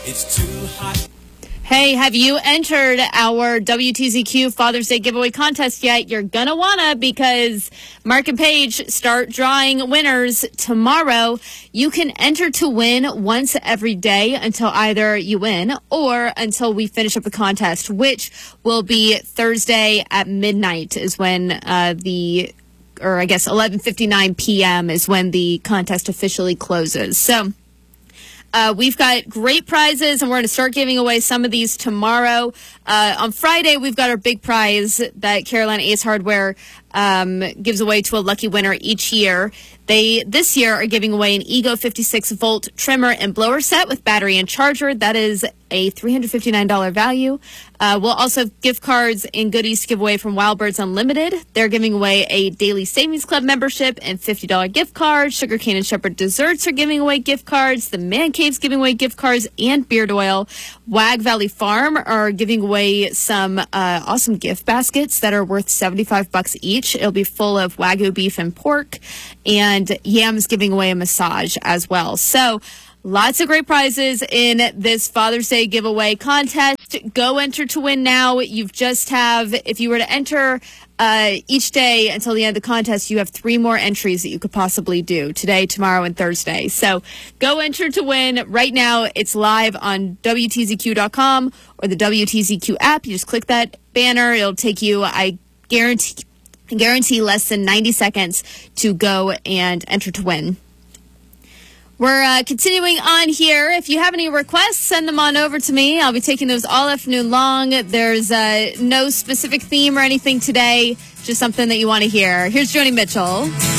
It's too hot. Hey, have you entered our WTZQ Father's Day giveaway contest yet? You're gonna wanna, because Mark and Paige start drawing winners tomorrow. You can enter to win once every day until either you win or until we finish up the contest, which will be Thursday at midnight is when 11:59 p.m. is when the contest officially closes. So we've got great prizes, and we're going to start giving away some of these tomorrow. On Friday, we've got our big prize that Carolina Ace Hardware gives away to a lucky winner each year. They, this year, are giving away an Ego 56-volt trimmer and blower set with battery and charger. That is a $359 value. We'll also have gift cards and goodies to give away from Wild Birds Unlimited. They're giving away a Daily Savings Club membership and $50 gift cards. Sugar Cane and Shepherd Desserts are giving away gift cards. The Man Cave's giving away gift cards and beard oil. Wag Valley Farm are giving away some awesome gift baskets that are worth $75 each. It'll be full of Wagyu beef and pork, and Yam's giving away a massage as well. So lots of great prizes in this Father's Day giveaway contest. Go enter to win now. You just have, if you were to enter each day until the end of the contest, you have 3 more entries that you could possibly do today, tomorrow, and Thursday. So go enter to win right now. It's live on WTZQ.com or the WTZQ app. You just click that banner. It'll take you, I guarantee less than 90 seconds to go and enter to win. We're continuing on here. If you have any requests, send them on over to me. I'll be taking those all afternoon long. There's no specific theme or anything today, just something that you want to hear. Here's Joni Mitchell.